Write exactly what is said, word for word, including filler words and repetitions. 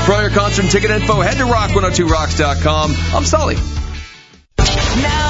For all your concert and ticket info, head to rock one oh two rocks dot com. I'm Sully. Now